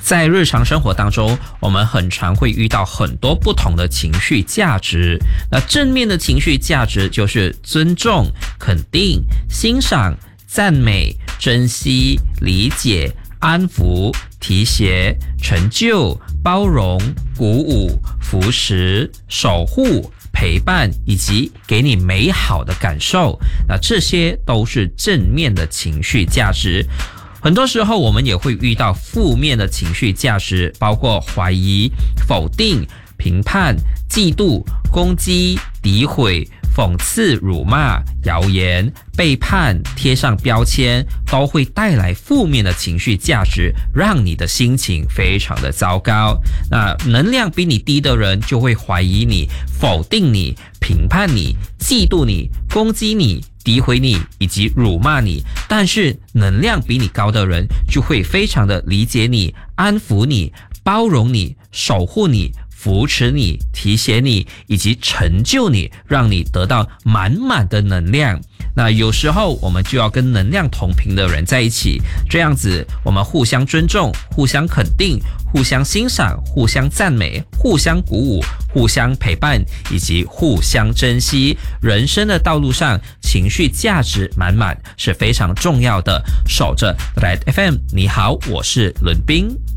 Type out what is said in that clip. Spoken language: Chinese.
在日常生活当中，我们很常会遇到很多不同的情绪价值。那正面的情绪价值就是尊重、肯定、欣赏、赞美、珍惜、理解、安抚、提携、成就、包容、鼓舞、扶持、守护、陪伴以及给你美好的感受，那这些都是正面的情绪价值。很多时候我们也会遇到负面的情绪价值，包括怀疑、否定、评判、嫉妒、攻击、诋毁、讽刺、辱骂、谣言、背叛、贴上标签，都会带来负面的情绪价值，让你的心情非常的糟糕。那能量比你低的人就会怀疑你、否定你、评判你、嫉妒你、攻击你、诋毁你以及辱骂你，但是能量比你高的人就会非常的理解你、安抚你、包容你、守护你、扶持你、提携你以及成就你，让你得到满满的能量。那有时候我们就要跟能量同频的人在一起，这样子我们互相尊重、互相肯定、互相欣赏、互相赞美、互相鼓舞、互相陪伴以及互相珍惜。人生的道路上情绪价值满满是非常重要的。守着 Red FM， 你好，我是伦彬。